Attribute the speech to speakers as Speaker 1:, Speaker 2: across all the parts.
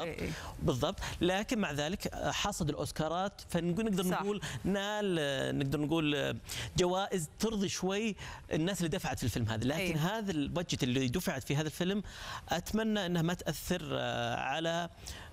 Speaker 1: بالضبط. لكن مع ذلك حصد الاوسكارات، فنقدر نقول نال، نقدر نقول جوائز ترضي شوي الناس اللي دفعت في الفيلم هذا. لكن هذا البادجت اللي دفعت في هذا الفيلم اتمنى انها ما تاثر على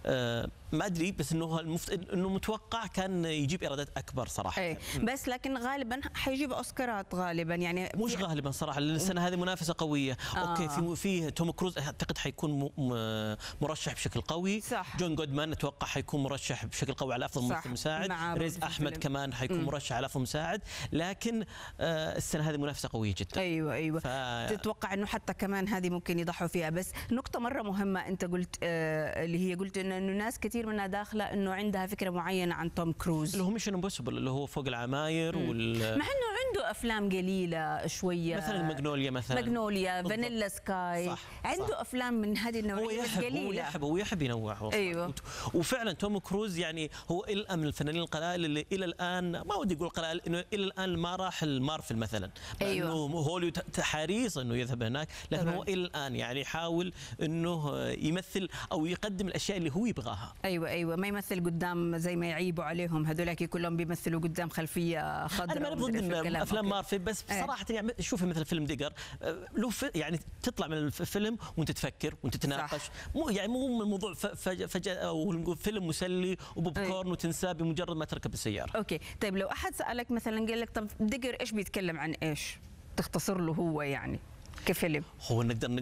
Speaker 1: ما ادري، بس انه متوقع كان يجيب ايرادات اكبر صراحه.
Speaker 2: بس لكن غالبا حيجيب اوسكارات غالبا، يعني
Speaker 1: مش غالبا صراحه، لان السنه هذه منافسه قويه. اوكي، في توم كروز اعتقد حيكون مرشح بشكل قوي.
Speaker 2: صح.
Speaker 1: جون جودمان اتوقع حيكون مرشح بشكل قوي على افضل ممثل مساعد. ريز احمد كمان حيكون مرشح على افضل مساعد. لكن السنه هذه منافسه قويه جدا.
Speaker 2: ايوه تتوقع انه حتى كمان هذه ممكن يضحوا فيها. بس نقطه مره مهمه انت قلت، اللي هي قلت انه ناس كثير منها داخله انه عندها فكره معينه عن توم كروز،
Speaker 1: اللي هو ميشن امبوسيبل، اللي هو فوق العماير
Speaker 2: مع انه عنده افلام قليله شويه،
Speaker 1: مثلا ماجنوليا،
Speaker 2: فانيلا سكاي. صح. عنده افلام من هذه النوعيه قليله.
Speaker 1: هو يحب ينوع.
Speaker 2: ايوه.
Speaker 1: وفعلا توم كروز يعني هو الى من الفنانين القلائل اللي الى الان، ما ودي اقول قلائل، انه الى الان ما راح المارفل مثلا.
Speaker 2: ايوه.
Speaker 1: انه هوليوود حريص انه يذهب هناك، لكن هو الى الان يعني يحاول انه يمثل او يقدم الاشياء اللي هو يبغاها.
Speaker 2: ايوه ما يمثل قدام زي ما يعيبوا عليهم هذولاك كلهم بيمثلوا قدام خلفيه خضراء.
Speaker 1: انا ما ضد افلام مارفل، بس بصراحه يعني شوفي مثل فيلم ديجر، له يعني تطلع من الفيلم وانت تفكر وانت تتناقش. مو الموضوع فجاه او نقول فيلم مسلي وبوب كورن وتنساه بمجرد ما تركب السياره.
Speaker 2: اوكي، طيب لو احد سالك مثلا قال لك طب ديجر ايش بيتكلم عن ايش؟ تختصر له هو يعني كفيلم.
Speaker 1: هو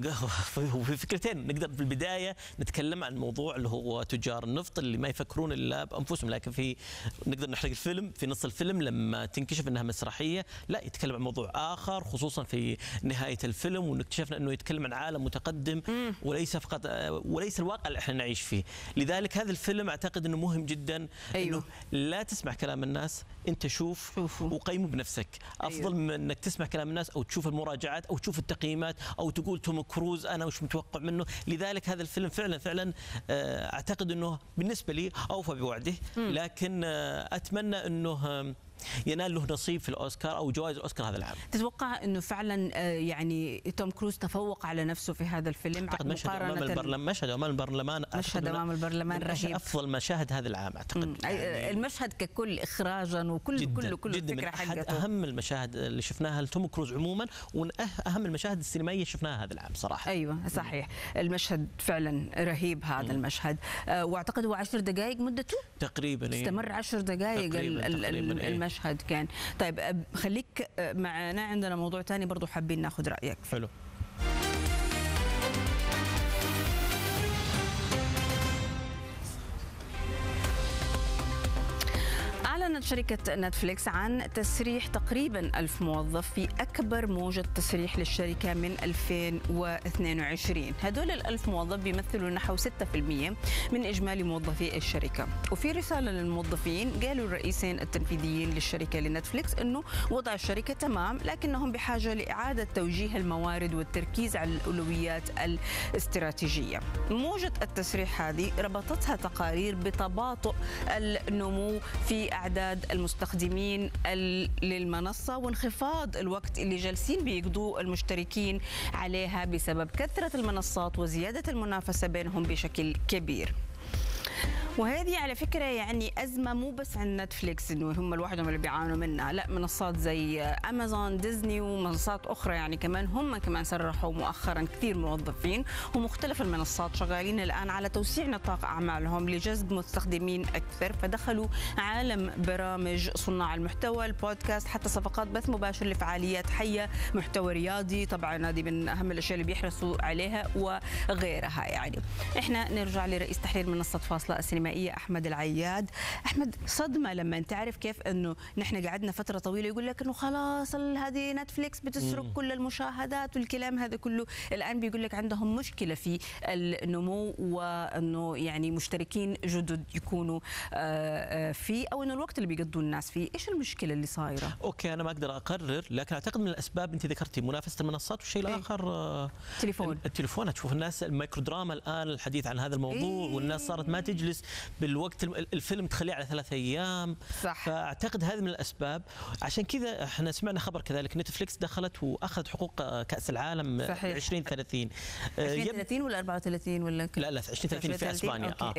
Speaker 1: في فكرتين. نقدر في البدايه نتكلم عن موضوع اللي هو تجار النفط اللي ما يفكرون الا بانفسهم، لكن نقدر نحرق الفيلم في نص الفيلم لما تنكشف انها مسرحيه. لا، يتكلم عن موضوع اخر، خصوصا في نهايه الفيلم، ونكتشفنا انه يتكلم عن عالم متقدم وليس فقط وليس الواقع اللي احنا نعيش فيه. لذلك هذا الفيلم اعتقد انه مهم جدا. انه لا تسمع كلام الناس، انت شوف وقيمه بنفسك. افضل من انك تسمع كلام الناس او تشوف المراجعات او تشوف التقييمات او تقول توم كروز انا وش متوقع منه. لذلك هذا الفيلم فعلا اعتقد انه بالنسبه لي اوفى بوعده. لكن اتمنى انه ينال له نصيب في الاوسكار او جوائز الاوسكار هذا العام.
Speaker 2: تتوقع انه فعلا يعني توم كروز تفوق على نفسه في هذا الفيلم؟
Speaker 1: مشهد امام البرلمان
Speaker 2: رهيب،
Speaker 1: افضل مشاهد هذا العام اعتقد.
Speaker 2: يعني المشهد ككل اخراجا وكل كل الفكره حقته
Speaker 1: اهم المشاهد اللي شفناها لتوم كروز عموما، واهم المشاهد السينمائيه شفناها هذا العام صراحه.
Speaker 2: ايوه صحيح، المشهد فعلا رهيب هذا المشهد. واعتقد هو 10 دقائق مدته
Speaker 1: تقريبا،
Speaker 2: استمر 10 دقائق المشهد كان. طيب خليك معنا، عندنا موضوع ثاني برضو حابين ناخذ رايك.
Speaker 1: حلو.
Speaker 2: أعلنت شركة نتفليكس عن تسريح تقريبا 1000 موظف في أكبر موجة تسريح للشركة من 2022. هدول 1000 موظف بيمثلوا نحو 6% من إجمالي موظفي الشركة. وفي رسالة للموظفين قالوا الرئيسين التنفيذيين للشركة لنتفليكس أنه وضع الشركة تمام، لكنهم بحاجة لإعادة توجيه الموارد والتركيز على الأولويات الاستراتيجية. موجة التسريح هذه ربطتها تقارير بتباطؤ النمو في أعداد المستخدمين للمنصة وانخفاض الوقت اللي جالسين بيقضوه المشتركين عليها بسبب كثرة المنصات وزيادة المنافسة بينهم بشكل كبير. وهذه على فكرة يعني أزمة مو بس عن نتفليكس إنه هم لوحدهم اللي بيعانوا منها، لا، منصات زي أمازون، ديزني ومنصات أخرى يعني كمان هم كمان سرحوا مؤخرا كثير موظفين، ومختلف المنصات شغالين الآن على توسيع نطاق أعمالهم لجذب مستخدمين أكثر، فدخلوا عالم برامج صناع المحتوى، البودكاست، حتى صفقات بث مباشر لفعاليات حية، محتوى رياضي، طبعا هذه من أهم الأشياء اللي بيحرصوا عليها وغيرها. يعني إحنا نرجع لرئيس تحرير منصة فاصلة السينمائية أحمد العياد. أحمد، صدمة لما أنت تعرف كيف أنه نحن قعدنا فترة طويلة يقول لك أنه خلاص هذه نتفليكس بتسرق كل المشاهدات والكلام هذا كله، الآن بيقول لك عندهم مشكلة في النمو وأنه يعني مشتركين جدد يكونوا فيه، أو أنه الوقت اللي بيقضوا الناس فيه. إيش المشكلة اللي صايرة؟
Speaker 1: أوكي، أنا ما أقدر أقرر، لكن أعتقد من الأسباب أنت ذكرتي منافسة المنصات، والشيء الآخر التليفون. تشوف الناس المايكرو دراما الآن الحديث عن هذا الموضوع، والناس صارت ما تجلس بالوقت الفيلم تخليه على 3 أيام.
Speaker 2: صح.
Speaker 1: فاعتقد هذه من الاسباب. عشان كذا احنا سمعنا خبر كذلك نتفليكس دخلت واخذت حقوق كاس العالم 2030.
Speaker 2: 2030 ولا 34 ولا
Speaker 1: لا 2030 في اسبانيا.